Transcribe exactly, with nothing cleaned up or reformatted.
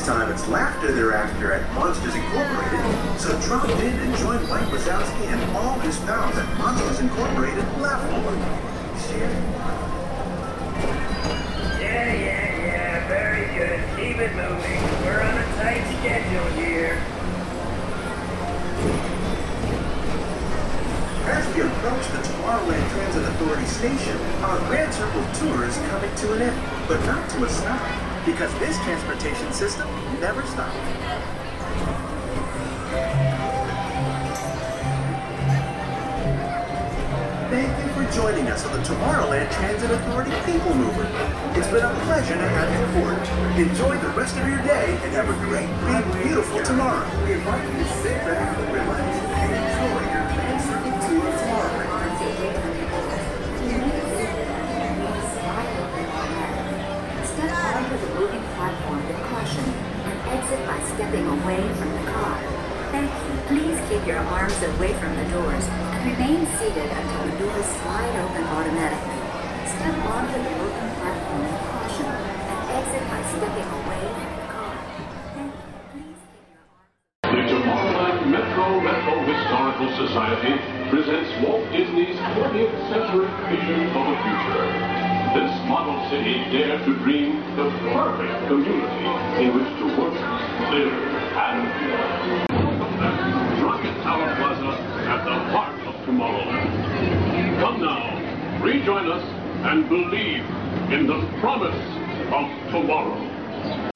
time it's laughter they're after at Monsters Incorporated, so drop in and join Mike Wazowski and all his pals at Monsters Incorporated Laugh More. Share. Yeah, yeah, yeah, very good. Keep it moving. We're on a tight schedule here. As we approach the Tomorrowland Transit Authority station, our Grand Circle tour is coming to an end, but not to a stop, because this transportation system never stops. Thank you for joining us on the Tomorrowland Transit Authority People Mover. It's been a pleasure to have you aboard. Enjoy the rest of your day and have a great, big, beautiful tomorrow. We invite you to sit back, relax, and enjoy your Grand Circle tour of Tomorrowland. Step onto the moving platform with caution and exit by stepping away from the car. Thank you. Please keep your arms away from the doors and remain seated until the doors slide open automatically. Step onto the moving platform with caution and exit by stepping away from the car. Thank you. Please keep your arms. The Tomorrowland Metro Retro Historical Society presents Walt Disney's twentieth century vision for the future. This model city dared to dream the perfect community in which to work, live, and play. Rocket Tower Plaza at the heart of Tomorrowland. Come now, rejoin us and believe in the promise of tomorrow.